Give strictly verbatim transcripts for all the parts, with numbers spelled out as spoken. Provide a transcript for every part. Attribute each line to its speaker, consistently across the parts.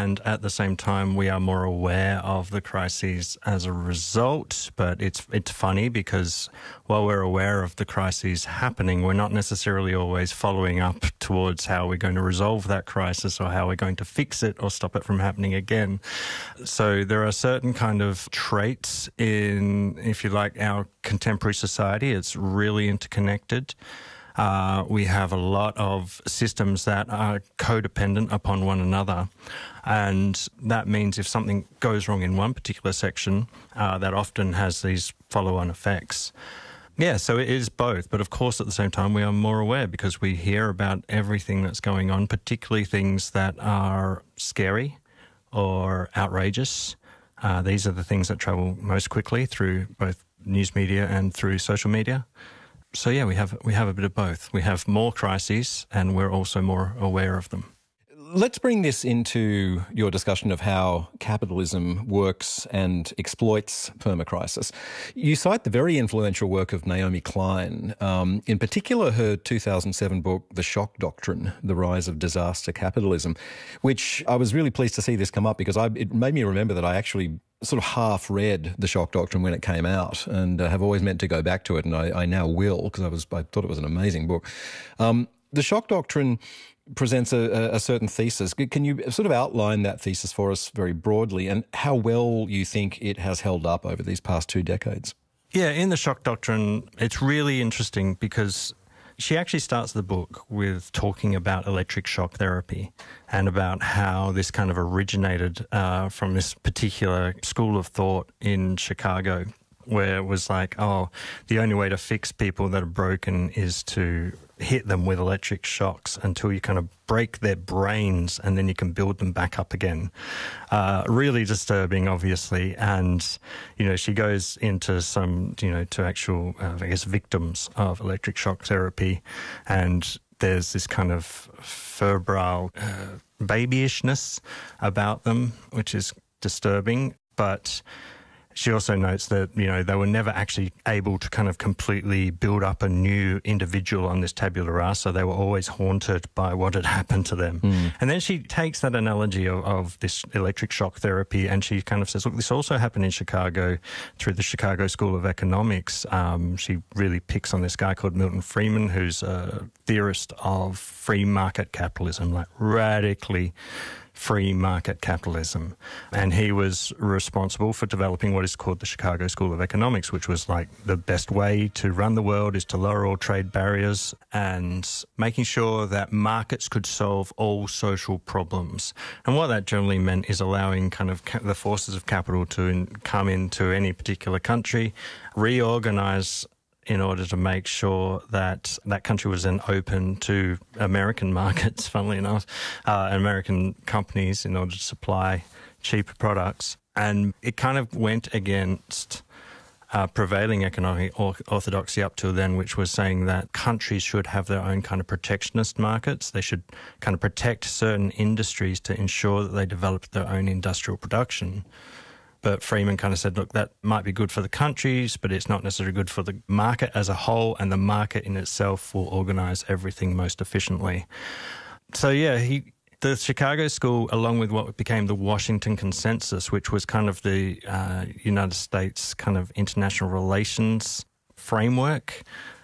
Speaker 1: and at the same time we are more aware of the crises as a result. But it's it's funny because while we're aware of the crises happening, we're not necessarily always following up towards how we're going to resolve that crisis or how we're going to fix it or stop it from happening again. So there are certain kind of traits in, if you like, our contemporary society. It's really interconnected. Uh, we have a lot of systems that are codependent upon one another. And that means if something goes wrong in one particular section, uh, that often has these follow-on effects. Yeah, so it is both. But of course, at the same time, we are more aware because we hear about everything that's going on, particularly things that are scary or outrageous. Uh, these are the things that travel most quickly through both news media and through social media. So yeah, we have we have a bit of both. We have more crises and we're also more aware of them.
Speaker 2: Let's bring this into your discussion of how capitalism works and exploits permacrisis. You cite the very influential work of Naomi Klein, um, in particular her two thousand seven book, The Shock Doctrine, The Rise of Disaster Capitalism, which I was really pleased to see this come up because I, it made me remember that I actually sort of half read The Shock Doctrine when it came out and uh, have always meant to go back to it, and I, I now will because I was I thought it was an amazing book. Um, the Shock Doctrine presents a, a certain thesis. Can you sort of outline that thesis for us very broadly and how well you think it has held up over these past two decades?
Speaker 1: Yeah, in The Shock Doctrine, it's really interesting because she actually starts the book with talking about electric shock therapy and about how this kind of originated uh, from this particular school of thought in Chicago, where it was like, oh, the only way to fix people that are broken is to hit them with electric shocks until you kind of break their brains and then you can build them back up again. Uh, really disturbing, obviously. And, you know, she goes into some, you know, to actual, uh, I guess, victims of electric shock therapy. And there's this kind of febrile uh, babyishness about them, which is disturbing. But she also notes that, you know, they were never actually able to kind of completely build up a new individual on this tabula rasa. They were always haunted by what had happened to them. Mm. And then she takes that analogy of, of this electric shock therapy and she kind of says, look, this also happened in Chicago through the Chicago School of Economics. Um, she really picks on this guy called Milton Friedman, who's a theorist of free market capitalism, like radically free market capitalism. And he was responsible for developing what is called the Chicago School of Economics, which was like the best way to run the world is to lower all trade barriers and making sure that markets could solve all social problems. And what that generally meant is allowing kind of the forces of capital to in, come into any particular country, reorganize in order to make sure that that country was then open to American markets, funnily enough, uh, American companies in order to supply cheaper products. And it kind of went against uh, prevailing economic orthodoxy up till then, which was saying that countries should have their own kind of protectionist markets. They should kind of protect certain industries to ensure that they develop their own industrial production. But Freeman kind of said, look, that might be good for the countries, but it's not necessarily good for the market as a whole, and the market in itself will organise everything most efficiently. So, yeah, he, the Chicago School, along with what became the Washington Consensus, which was kind of the uh, United States kind of international relations framework,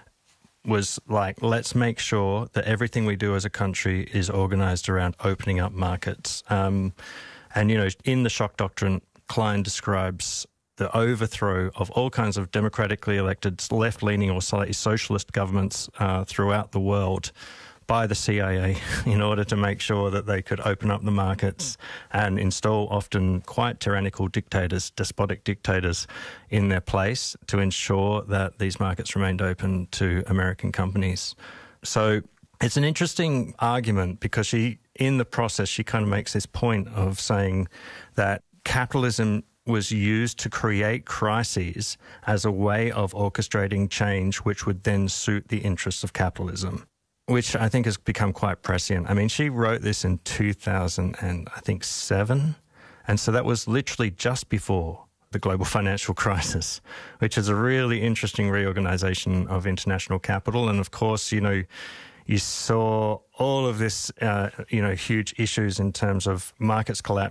Speaker 1: was like, let's make sure that everything we do as a country is organised around opening up markets. Um, and, you know, in the Shock Doctrine, Klein describes the overthrow of all kinds of democratically elected left-leaning or slightly socialist governments uh, throughout the world by the C I A in order to make sure that they could open up the markets and install often quite tyrannical dictators, despotic dictators in their place to ensure that these markets remained open to American companies. So it's an interesting argument because she, in the process, she kind of makes this point of saying that capitalism was used to create crises as a way of orchestrating change which would then suit the interests of capitalism, which I think has become quite prescient. I mean, she wrote this in two thousand and I think seven, and so that was literally just before the global financial crisis, which is a really interesting reorganization of international capital. And of course, you know, you saw all of this, uh, you know, huge issues in terms of markets collapse